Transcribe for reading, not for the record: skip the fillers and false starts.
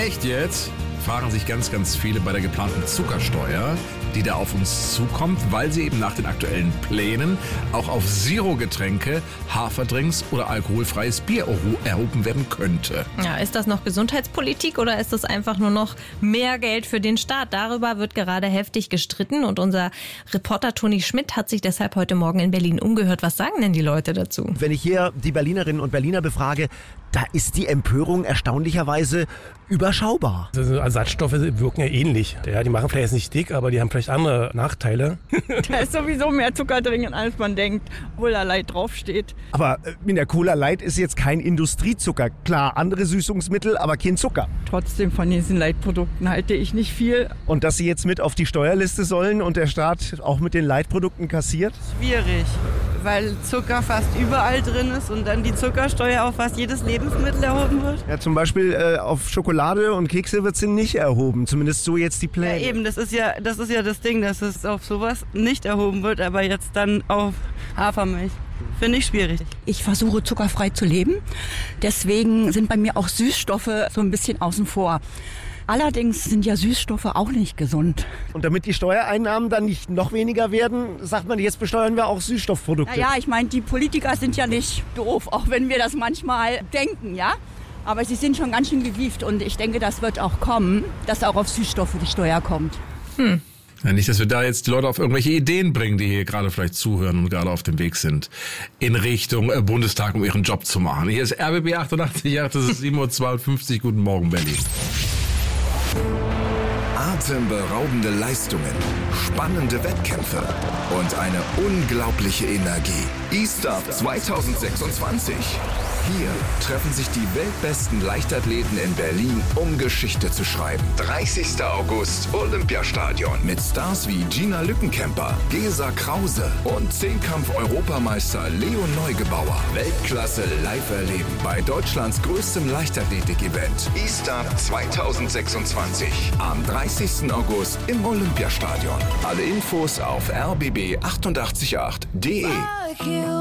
Echt jetzt? Fragen sich ganz, ganz viele bei der geplanten Zuckersteuer, die da auf uns zukommt, weil sie eben nach den aktuellen Plänen auch auf Zero-Getränke, Haferdrinks oder alkoholfreies Bier erhoben werden könnte. Ja, ist das noch Gesundheitspolitik oder ist das einfach nur noch mehr Geld für den Staat? Darüber wird gerade heftig gestritten und unser Reporter Toni Schmidt hat sich deshalb heute Morgen in Berlin umgehört. Was sagen denn die Leute dazu? Wenn ich hier die Berlinerinnen und Berliner befrage, da ist die Empörung erstaunlicherweise überschaubar. Also Ersatzstoffe wirken ja ähnlich. Ja, die machen vielleicht jetzt nicht dick, aber die haben vielleicht andere Nachteile. Da ist sowieso mehr Zucker drin, als man denkt, obwohl da Light draufsteht. Aber in der Cola Light ist jetzt kein Industriezucker. Klar, andere Süßungsmittel, aber kein Zucker. Trotzdem von diesen Light-Produkten halte ich nicht viel. Und dass sie jetzt mit auf die Steuerliste sollen und der Staat auch mit den Light-Produkten kassiert? Schwierig, weil Zucker fast überall drin ist und dann die Zuckersteuer auf fast jedes Lebensmittel erhoben wird. Ja, zum Beispiel auf Schokolade und Kekse wird sie nicht erhoben. Zumindest so jetzt die Pläne. Ja, eben, das ist ja das Ding, dass es auf sowas nicht erhoben wird, aber jetzt dann auf Hafermilch. Finde ich schwierig. Ich versuche zuckerfrei zu leben. Deswegen sind bei mir auch Süßstoffe so ein bisschen außen vor. Allerdings sind ja Süßstoffe auch nicht gesund. Und damit die Steuereinnahmen dann nicht noch weniger werden, sagt man, jetzt besteuern wir auch Süßstoffprodukte. Ja, ich meine, die Politiker sind ja nicht doof, auch wenn wir das manchmal denken, ja. Aber sie sind schon ganz schön gewieft und ich denke, das wird auch kommen, dass auch auf Süßstoffe die Steuer kommt. Ja, nicht, dass wir da jetzt die Leute auf irgendwelche Ideen bringen, die hier gerade vielleicht zuhören und gerade auf dem Weg sind, in Richtung Bundestag, um ihren Job zu machen. Hier ist RBB 88, das ist 7:52 Uhr. Guten Morgen, Berlin. Atemberaubende Leistungen, spannende Wettkämpfe und eine unglaubliche Energie. E-Start 2026. Hier treffen sich die weltbesten Leichtathleten in Berlin, um Geschichte zu schreiben. 30. August, Olympiastadion. Mit Stars wie Gina Lückenkämper, Gesa Krause und Zehnkampf-Europameister Leon Neugebauer. Weltklasse live erleben bei Deutschlands größtem Leichtathletik-Event. E-Start 2026. Am 30. August im Olympiastadion. Alle Infos auf rbb888.de.